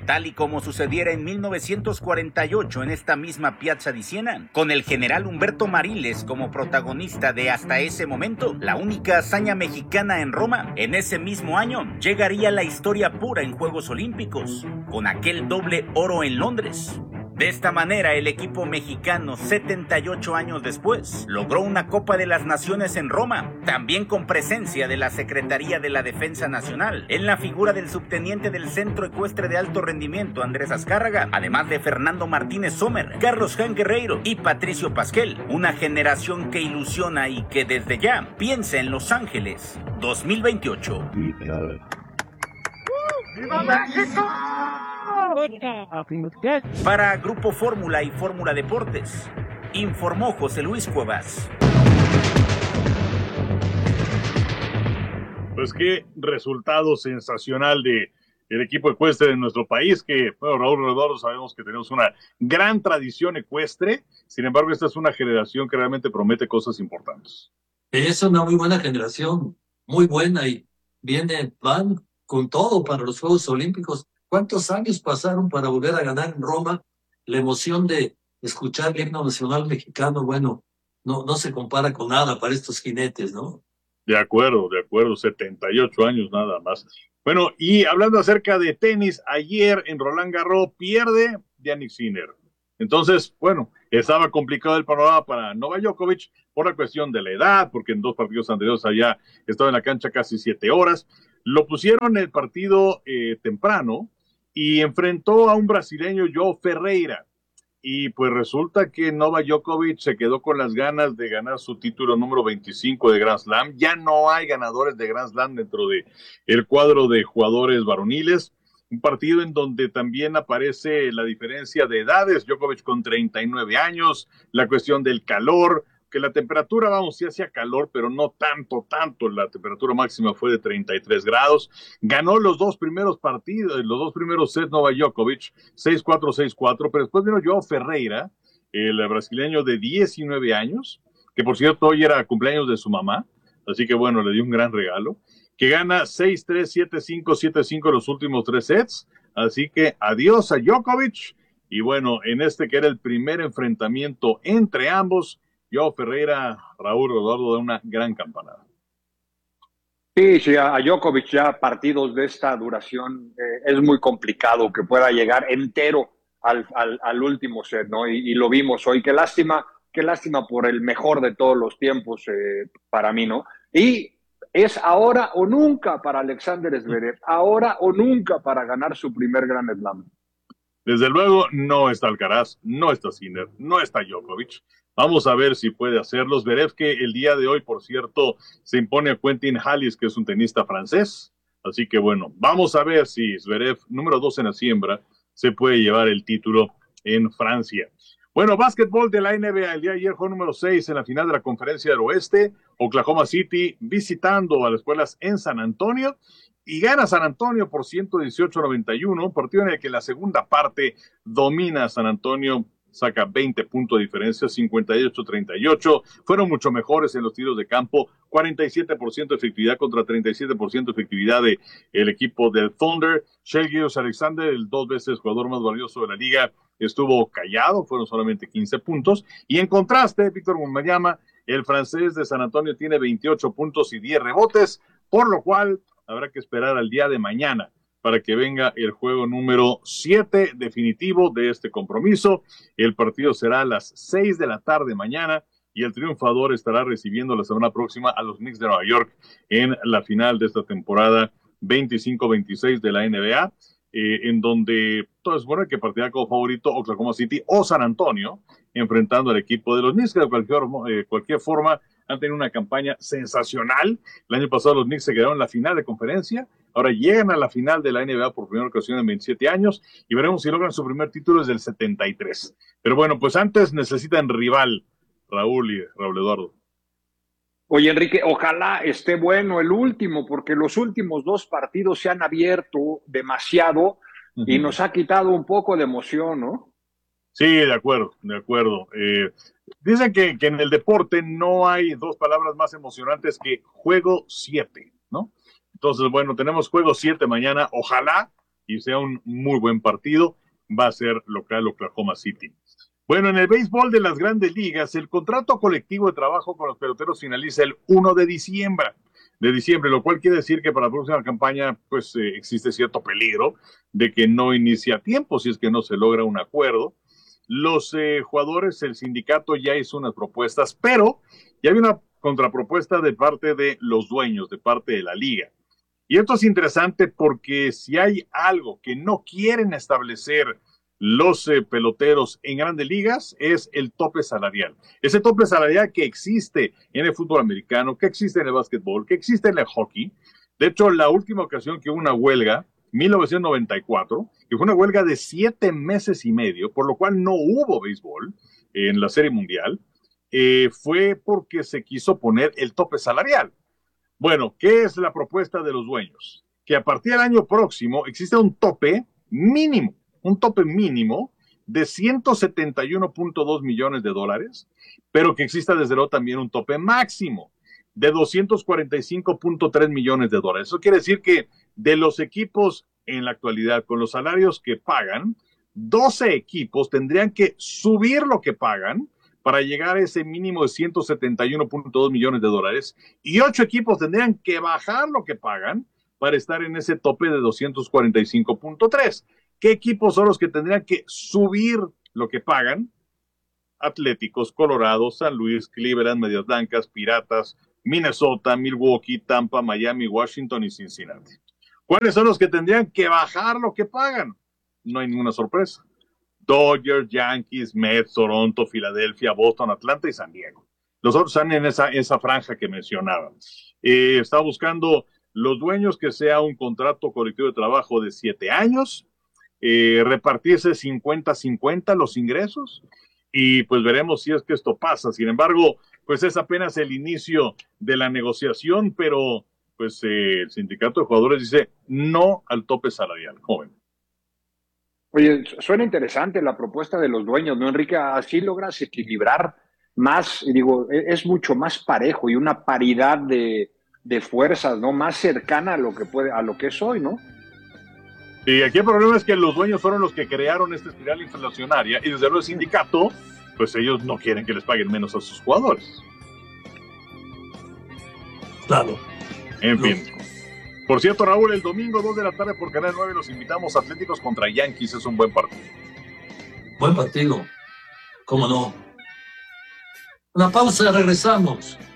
tal y como sucediera en 1948 en esta misma Piazza di Siena, con el general Humberto Mariles como protagonista de hasta ese momento, la única hazaña mexicana en Roma. En ese mismo año llegaría la historia pura en Juegos Olímpicos, con aquel doble oro en Londres. De esta manera, el equipo mexicano, 78 años después, logró una Copa de las Naciones en Roma, también con presencia de la Secretaría de la Defensa Nacional, en la figura del subteniente del Centro Ecuestre de Alto Rendimiento, Andrés Azcárraga, además de Fernando Martínez Sommer, Carlos Jan Guerreiro y Patricio Pasquel, una generación que ilusiona y que desde ya piensa en Los Ángeles 2028. ¡Viva México! Para Grupo Fórmula y Fórmula Deportes, informó José Luis Cuevas. Pues qué resultado sensacional de el equipo ecuestre de nuestro país, que, bueno, Raúl Rodoro, sabemos que tenemos una gran tradición ecuestre, sin embargo, esta es una generación que realmente promete cosas importantes. Es una muy buena generación, muy buena, y van con todo para los Juegos Olímpicos. ¿Cuántos años pasaron para volver a ganar en Roma? La emoción de escuchar el himno nacional mexicano, bueno, no se compara con nada para estos jinetes, ¿no? De acuerdo, 78 años nada más. Bueno, y hablando acerca de tenis, ayer en Roland Garros pierde Jannik Sinner. Entonces, bueno, estaba complicado el panorama para Novak Djokovic por la cuestión de la edad, porque en 2 partidos anteriores allá estaba en la cancha casi 7 horas. Lo pusieron el partido temprano y enfrentó a un brasileño, João Ferreira. Y pues resulta que Novak Djokovic se quedó con las ganas de ganar su título número 25 de Grand Slam. Ya no hay ganadores de Grand Slam dentro de el cuadro de jugadores varoniles. Un partido en donde también aparece la diferencia de edades. Djokovic con 39 años, la cuestión del calor, que la temperatura, vamos, sí hacía calor, pero no tanto, la temperatura máxima fue de 33 grados, ganó los 2 primeros partidos, los 2 primeros sets Novak Djokovic, 6-4, 6-4, pero después vino João Ferreira, el brasileño de 19 años, que por cierto hoy era cumpleaños de su mamá, así que bueno, le dio un gran regalo, que gana 6-3, 7-5, 7-5 los últimos 3 sets, así que adiós a Djokovic, y bueno, en este que era el primer enfrentamiento entre ambos, João Ferreira, Raúl Rodolfo, da una gran campanada. Sí, a Djokovic ya partidos de esta duración es muy complicado que pueda llegar entero al último set, ¿no? Y lo vimos hoy. Qué lástima por el mejor de todos los tiempos para mí, ¿no? Y es ahora o nunca para Alexander Zverev, ahora o nunca para ganar su primer Grand Slam. Desde luego, no está Alcaraz, no está Sinner, no está Djokovic. Vamos a ver si puede hacerlo. Zverev, que el día de hoy, por cierto, se impone a Quentin Halys, que es un tenista francés. Así que bueno, vamos a ver si Zverev, número 2 en la siembra, se puede llevar el título en Francia. Bueno, básquetbol de la NBA, el día de ayer fue número 6 en la final de la Conferencia del Oeste. Oklahoma City visitando a las escuelas en San Antonio. Y gana San Antonio por 118-91, un partido en el que en la segunda parte domina San Antonio, saca 20 puntos de diferencia, 58-38, fueron mucho mejores en los tiros de campo, 47% de efectividad contra 37% de efectividad del equipo del Thunder. Shai Gilgeous-Alexander, el 2 veces jugador más valioso de la liga, estuvo callado, fueron solamente 15 puntos, y en contraste, Víctor Wembanyama, el francés de San Antonio, tiene 28 puntos y 10 rebotes, por lo cual habrá que esperar al día de mañana para que venga el juego número 7 definitivo de este compromiso. El partido será a las 6 de la tarde mañana y el triunfador estará recibiendo la semana próxima a los Knicks de Nueva York en la final de esta temporada 25-26 de la NBA, en donde todo es bueno que partirá como favorito Oklahoma City o San Antonio, enfrentando al equipo de los Knicks, que de cualquier forma han tenido una campaña sensacional. El año pasado los Knicks se quedaron en la final de conferencia, ahora llegan a la final de la NBA por primera ocasión en 27 años y veremos si logran su primer título desde el 73. Pero bueno, pues antes necesitan rival, Raúl y Raúl Eduardo. Oye, Enrique, ojalá esté bueno el último, porque los últimos 2 partidos se han abierto demasiado y nos ha quitado un poco de emoción, ¿no? Sí, de acuerdo. Dicen que en el deporte no hay 2 palabras más emocionantes que juego 7, ¿no? Entonces, bueno, tenemos juego 7 mañana. Ojalá y sea un muy buen partido. Va a ser local Oklahoma City. Bueno, en el béisbol de las grandes ligas, el contrato colectivo de trabajo con los peloteros finaliza el 1 de diciembre, lo cual quiere decir que para la próxima campaña pues existe cierto peligro de que no inicie a tiempo si es que no se logra un acuerdo. Los jugadores, el sindicato ya hizo unas propuestas, pero ya hay una contrapropuesta de parte de los dueños, de parte de la liga. Y esto es interesante porque si hay algo que no quieren establecer los peloteros en grandes ligas es el tope salarial. Ese tope salarial que existe en el fútbol americano, que existe en el básquetbol, que existe en el hockey. De hecho, la última ocasión que hubo una huelga, 1994, que fue una huelga de 7 meses y medio, por lo cual no hubo béisbol en la Serie Mundial, fue porque se quiso poner el tope salarial. Bueno, ¿qué es la propuesta de los dueños? Que a partir del año próximo existe un tope mínimo de $171.2 millones, pero que exista desde luego también un tope máximo de $245.3 millones. Eso quiere decir que de los equipos en la actualidad con los salarios que pagan, 12 equipos tendrían que subir lo que pagan para llegar a ese mínimo de $171.2 millones y 8 equipos tendrían que bajar lo que pagan para estar en ese tope de 245.3. ¿Qué equipos son los que tendrían que subir lo que pagan? Atléticos, Colorado, San Luis, Cleveland, Medias Blancas, Piratas, Minnesota, Milwaukee, Tampa, Miami, Washington y Cincinnati. ¿Cuáles son los que tendrían que bajar lo que pagan? No hay ninguna sorpresa. Dodgers, Yankees, Mets, Toronto, Filadelfia, Boston, Atlanta y San Diego. Los otros están en esa franja que mencionaba. Está buscando los dueños que sea un contrato colectivo de trabajo de 7 años, repartirse 50-50 los ingresos, y pues veremos si es que esto pasa. Sin embargo, pues es apenas el inicio de la negociación, pero pues el sindicato de jugadores dice no al tope salarial. Joven. Oye, suena interesante la propuesta de los dueños, ¿no, Enrique? Así logras equilibrar más, digo, es mucho más parejo y una paridad de fuerzas, ¿no? Más cercana a lo que es hoy, ¿no? Y aquí el problema es que los dueños fueron los que crearon esta espiral inflacionaria y desde luego el sindicato, pues ellos no quieren que les paguen menos a sus jugadores. Claro. En fin. Por cierto, Raúl, el domingo 2 de la tarde por Canal 9 los invitamos a Atléticos contra Yankees. Es un buen partido. Buen partido. ¿Cómo no? Una pausa, regresamos.